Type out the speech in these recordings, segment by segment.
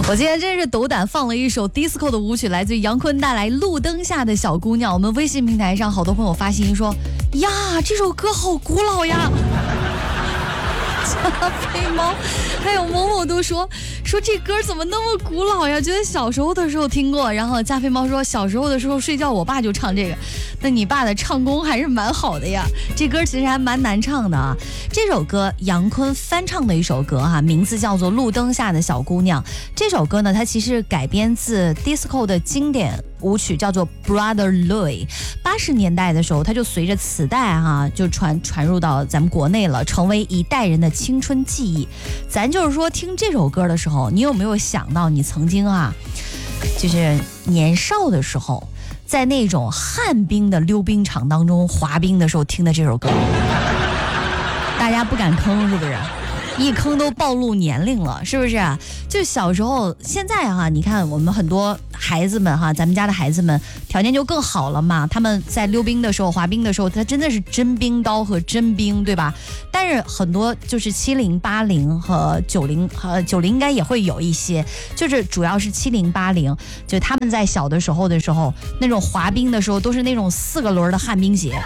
我今天真是斗胆放了一首 disco 的舞曲，来自于杨坤带来《路灯下的小姑娘》。我们微信平台上好多朋友发信息说，呀，这首歌好古老呀。加菲猫还有某某都说这歌怎么那么古老呀，觉得小时候的时候听过。然后加菲猫说小时候的时候睡觉我爸就唱这个，那你爸的唱功还是蛮好的呀，这歌其实还蛮难唱的啊。这首歌杨坤翻唱的一首歌哈，名字叫做《路灯下的小姑娘》。这首歌呢，它其实改编自 disco 的经典舞曲，叫做 Brother Louie。80年代的时候，它就随着磁带就传入到咱们国内了，成为一代人的青春记忆。咱就是说听这首歌的时候，你有没有想到你曾经就是年少的时候，在那种旱冰的溜冰场当中滑冰的时候听的这首歌？大家不敢坑是不是？一坑都暴露年龄了，是不是？就小时候，现在你看我们很多孩子们咱们家的孩子们条件就更好了嘛。他们在溜冰的时候、滑冰的时候，他真的是真冰刀和真冰，对吧？但是很多就是70、80和90应该也会有一些，就是主要是70、80，就他们在小的时候那种滑冰的时候都是那种4个轮的旱冰鞋。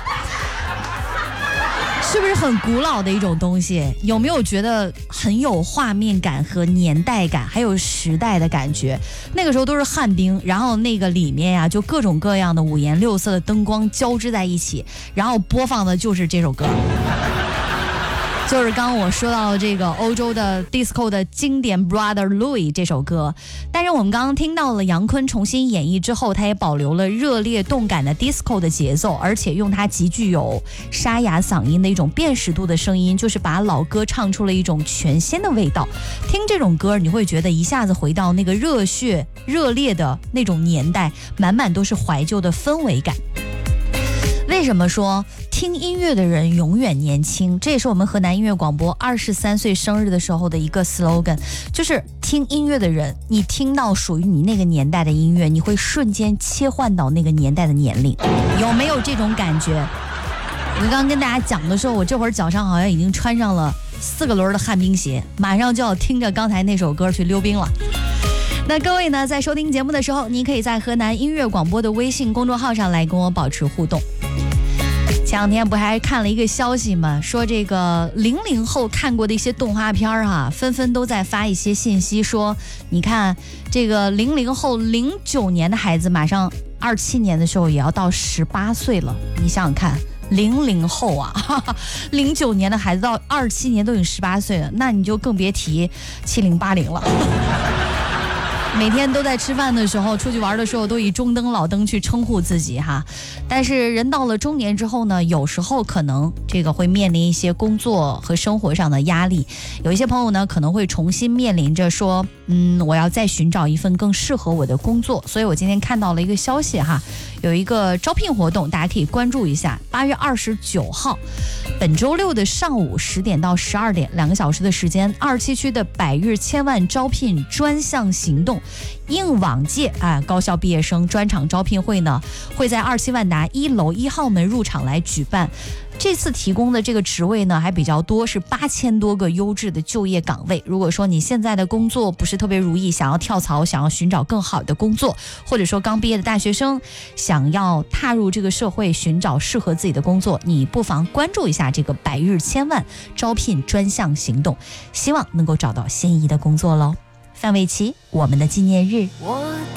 是不是很古老的一种东西？有没有觉得很有画面感和年代感，还有时代的感觉？那个时候都是旱冰，然后那个里面就各种各样的五颜六色的灯光交织在一起，然后播放的就是这首歌。就是刚刚我说到这个欧洲的 disco 的经典 Brother Louie 这首歌，但是我们刚刚听到了杨坤重新演绎之后，他也保留了热烈动感的 disco 的节奏，而且用他极具有沙哑嗓音的一种辨识度的声音，就是把老歌唱出了一种全新的味道。听这种歌，你会觉得一下子回到那个热血热烈的那种年代，满满都是怀旧的氛围感。为什么说听音乐的人永远年轻？这也是我们河南音乐广播23岁生日的时候的一个 slogan， 就是听音乐的人，你听到属于你那个年代的音乐，你会瞬间切换到那个年代的年龄。有没有这种感觉？我刚刚跟大家讲的时候，我这会儿脚上好像已经穿上了4个轮的旱冰鞋，马上就要听着刚才那首歌去溜冰了。那各位呢，在收听节目的时候，你可以在河南音乐广播的微信公众号上来跟我保持互动。前2天不还看了一个消息吗？说这个00后看过的一些动画片纷纷都在发一些信息说，你看这个00后09年的孩子，马上27年的时候也要到18岁了。你想想看，00后09年的孩子到27年都已经18岁了，那你就更别提70、80了。每天都在吃饭的时候，出去玩的时候都以中登老登去称呼自己但是人到了中年之后呢，有时候可能这个会面临一些工作和生活上的压力，有一些朋友呢可能会重新面临着说我要再寻找一份更适合我的工作。所以我今天看到了一个消息有一个招聘活动，大家可以关注一下。8月29号本周六的上午10点到12点2个小时的时间，27区的百日千万招聘专项行动，应往届高校毕业生专场招聘会呢，会在27万达1楼1号门入场来举办。这次提供的这个职位呢还比较多，是8000多个优质的就业岗位。如果说你现在的工作不是特别如意，想要跳槽，想要寻找更好的工作，或者说刚毕业的大学生想要踏入这个社会寻找适合自己的工作，你不妨关注一下这个百日千万招聘专项行动，希望能够找到心仪的工作咯。范玮琪，我们的纪念日。 我